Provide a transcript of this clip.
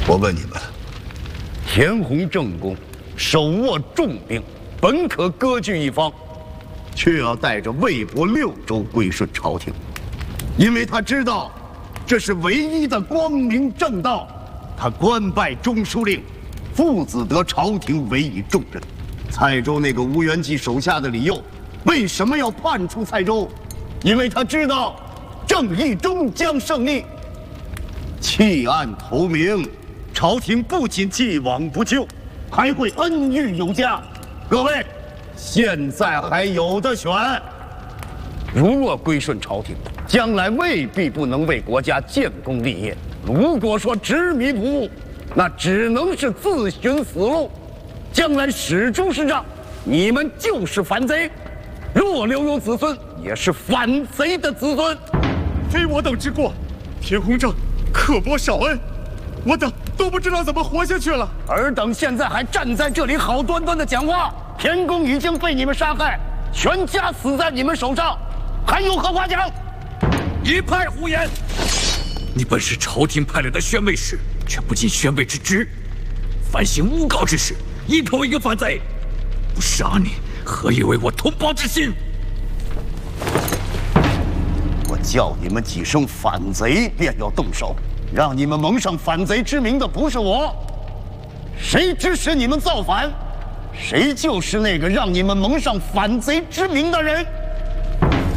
我问你们，田弘正公手握重兵，本可割据一方，却要带着魏国6州归顺朝廷，因为他知道这是唯一的光明正道。他官拜中书令，父子得朝廷委以重任。蔡州那个吴元济手下的李佑，为什么要叛出蔡州？因为他知道正义终将胜利。弃暗投明，朝廷不仅既往不咎，还会恩遇有加。各位，现在还有的选。如若归顺朝廷，将来未必不能为国家建功立业；如果说执迷不悟，那只能是自寻死路。将来史书是账，你们就是反贼，若留有子孙，也是反贼的子孙。 非我等之过，田弘正刻薄少恩，我等都不知道怎么活下去了。 尔等现在还站在这里好端端的讲话，田公已经被你们杀害，全家死在你们手上，还有何话讲？ 一派胡言！你本是朝廷派来的宣慰使，却不尽宣慰之职，反行诬告之事，一口一个反贼，不杀你，何以为我同胞之心？ 我叫你们几声反贼，便要动手，让你们蒙上反贼之名的不是我，谁指使你们造反，谁就是那个让你们蒙上反贼之名的人。